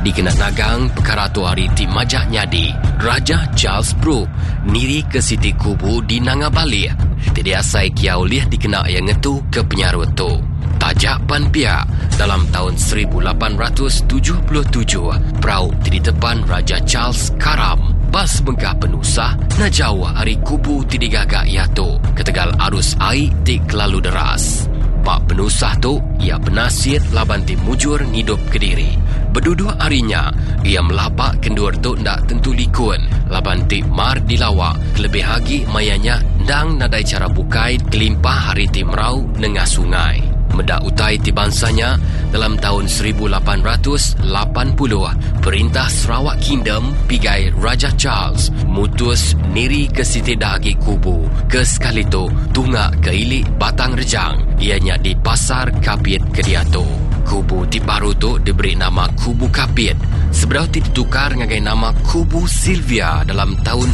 dikena nagang perkara tu hari ti majak nyadi Raja Charles Brooke niri ke Siti Kubu di Nangabali. Tidak asai kiau liah dikena yang ngetu ke penyaru tu. Tajak pan pihak dalam tahun 1877 perahu di depan Raja Charles karam. Bas bengkah penusah na jauh hari kubu ti digagak iatu ketegal arus air ti kelalu deras. Pak penusah tu ia penasihat laban ti mujur ngidup Kediri. Berdua harinya ia melapak kendur tu ndak tentu likun laban ti mar dilawak kelebih hagi mayanya ndang nadai cara bukai kelimpah hari ti merau nengah sungai. Medak utai ti bansanya dalam tahun 1880 Perintah Sarawak Kingdom pigai Raja Charles mutus niri ke Siti Dahagi Kubu ke sekali tu tunggak ke ilik Batang Rejang ianya di Pasar Kapit Kediatu. Kubu ti baru tu diberi nama Kubu Kapit. Seberau ti ditukar ngagai nama Kubu Sylvia dalam tahun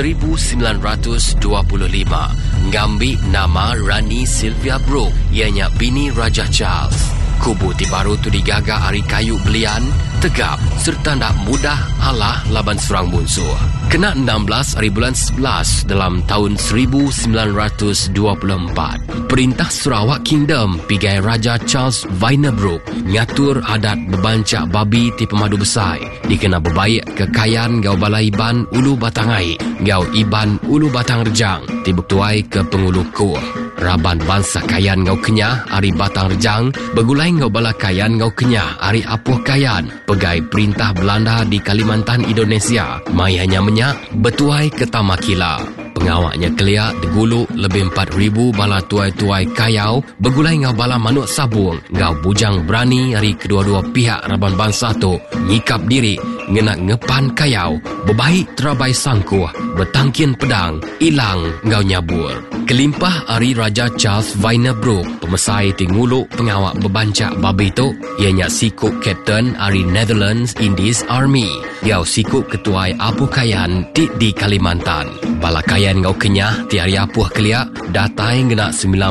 1925 ngambil nama Rani Sylvia Brooke ianya bini Raja Charles. Kubu ti baru tu digagak hari kayu belian, tegap serta tak mudah alah laban serang musuh. Kena 16 hari bulan 11 dalam tahun 1924. Perintah Sarawak Kingdom pigai Raja Charles Vainer Brooke ngatur adat bebancak babi ti pemadu besar. Dikena berbaik kekayaan gau balai Iban Ulu Batangai, gau Iban Ulu Batang Rejang, ti bertuai ke pengulu kuah. Raban bangsa kayan ngau kenyah hari Batang Rejang, begulai ngau bala kayan ngau kenyah hari Apuh Kayan, pegai perintah Belanda di Kalimantan Indonesia. Mai hanya menyak betuai ke Tamakila. Pengawaknya keliak degulu lebih 4,000 bala tuai-tuai kayau, begulai ngau bala manuk sabung, ngau bujang berani hari kedua-dua pihak raban bangsa tu nyikap diri ngena ngepan kayau, bebaik terabai sangkuh, bertangkin pedang, ilang ngau nyabur. Kelimpah hari Raja Charles Vainer Brooke, pemesai ti nguluk pengawak bebancak babi tu, ianya sikuk Captain hari Netherlands Indies Army. Gau sikuk ketuai Apuh Kayan di Kalimantan. Bala kayan ngau kenyah ti hari Apuh keliak, datai ngena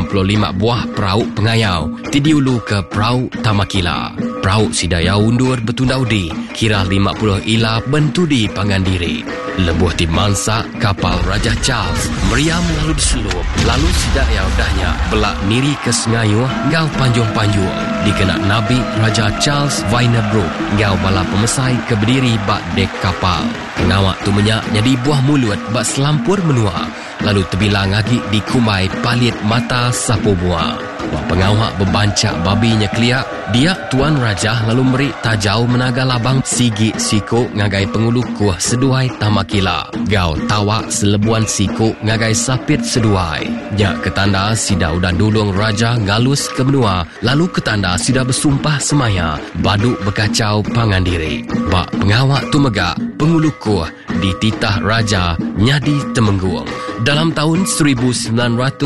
95 buah perahu pengayau, ti diulu ke perahu Tamakila. Perahu sidaya undur betundaudi, kira 50 ila bentudi pangan diri. Lebuh ti mansa kapal Raja Charles meriam lalu diselup, lalu sidaya udahnya belak niri ke Sengayuh ngau panjung-panjung. Dikena Nabi Raja Charles Vainer Brooke ngau bala pemesai ke berdiri bak dek kapal. Pengawak tu menyak jadi buah mulut bak selampur menua, lalu terbilang lagi di kumai palit mata sapu buah. Wah pengawak bebancak babinya keliak, dia Tuan Raja lalu meri tajau menaga labang sigi siku ngagai pengulu kuah seduai Tamakila. Gau tawak selebuan siku ngagai sapit seduai. Nya ketanda sida udah dulung Raja ngalus ke benua, lalu ketanda sida bersumpah semaya, baduk berkacau pangan diri. Bak pengawak tu megak, pengulu kuah di titah Raja nyadi temenggung. Dalam tahun 1960,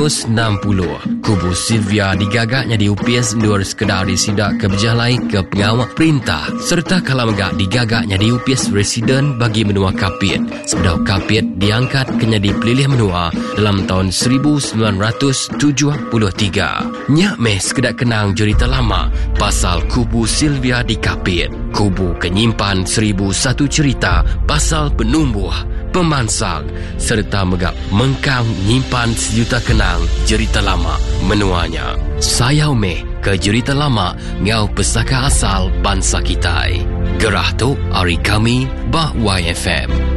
Kubu Sylvia digagaknya diupis ndur sekedar sidak keberjalai ke pengawak perintah, serta kala megak digagaknya diupis residen bagi menua Kapit. Sebedau Kapit diangkat kenyadi pelilih menua dalam tahun 1973. Nyak meh sekedar kenang cerita lama pasal Kubu Sylvia di Kapit. Kubu kenyimpan 1001 cerita pasal penumbuh, pemansang, serta megak mengkang nyimpan sejuta kenang cerita lama menuanya. Sayau meh ke cerita lama ngau pesaka asal bangsa kita. Gerah tu hari kami bah YFM.